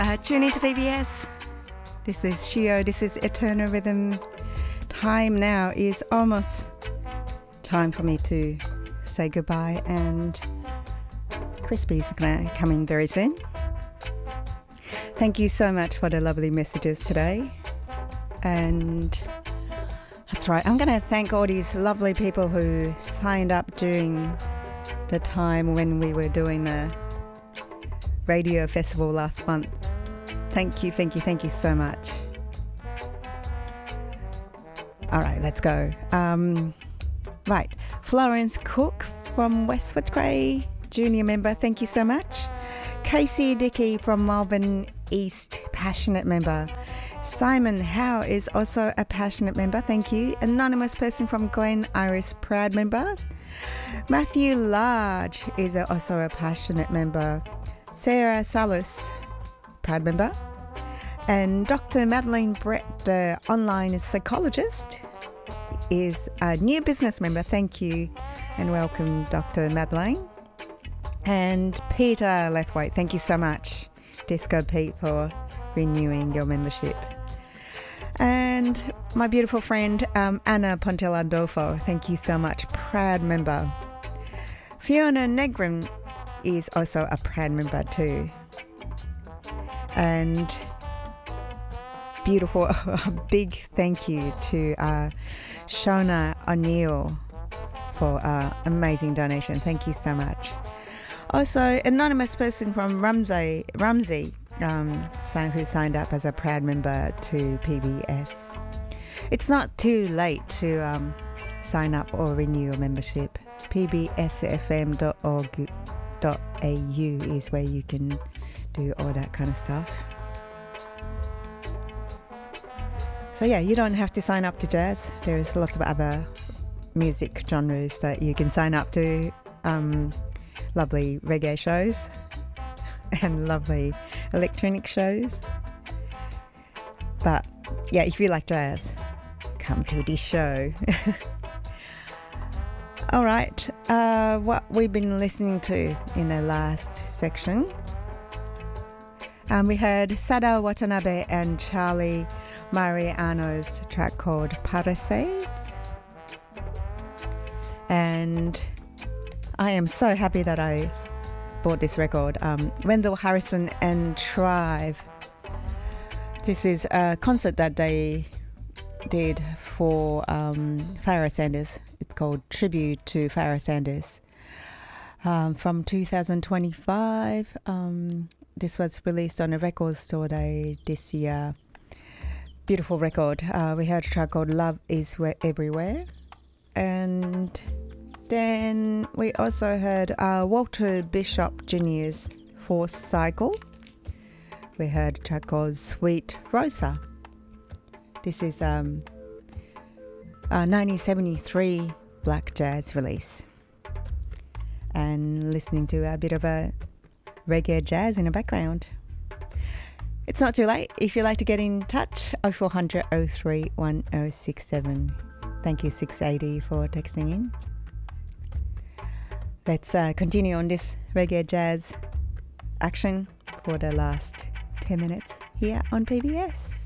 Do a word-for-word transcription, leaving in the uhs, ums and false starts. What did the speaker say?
Uh, tune into P B S. This is Shio. This is Eternal Rhythm. Time now is almost time for me to say goodbye, and Crispy's going to come in very soon. Thank you so much for the lovely messages today. And that's right, I'm going to thank all these lovely people who signed up during the time when we were doing the radio festival last month. Thank you, thank you, thank you so much. All right, let's go. Um, right, Florence Cook from West Footscray, junior member, thank you so much. Casey Dickey from Melbourne East, passionate member. Simon Howe is also a passionate member, thank you. Anonymous person from Glen Iris, proud member. Matthew Large is also a passionate member. Sarah Salas, proud member. And Doctor Madeline Brett, the online psychologist, is a new business member. Thank you and welcome, Doctor Madeline. And Peter Lethwaite, thank you so much, Disco Pete, for renewing your membership. And my beautiful friend um, Anna Pontelandolfo, thank you so much, proud member. Fiona Negrin is also a proud member too. And beautiful, a big thank you to uh, Shona O'Neill for uh, amazing donation. Thank you so much. Also, anonymous person from Ramsey, Ramsey um, who signed up as a proud member to P B S. It's not too late to um, sign up or renew your membership. p b s f m dot org dot a u is where you can do all that kind of stuff. So yeah, you don't have to sign up to jazz. There's lots of other music genres that you can sign up to. Um, lovely reggae shows and lovely electronic shows. But yeah, if you like jazz, come to this show. All right, uh, what we've been listening to in the last section. Um, we heard Sada Watanabe and Charlie Mariano's track called Palisades. And I am so happy that I bought this record. Um, Wendell Harrison and Tribe. This is a concert that they did for um, Pharoah Sanders. It's called Tribute to Pharoah Sanders. Um, from two thousand twenty-five, um, this was released on a record store day this year. Beautiful record. Uh, we heard a track called Love Is Everywhere. And then we also heard uh, Walter Bishop Junior's Force Cycle. We heard a track called Sweet Rosa. This is um, a nineteen seventy-three black jazz release. And listening to a bit of a reggae jazz in the background. It's not too late. If you'd like to get in touch, oh four hundred, oh three one oh six seven. Thank you, six eighty, for texting in. Let's uh, continue on this reggae jazz action for the last ten minutes here on P B S.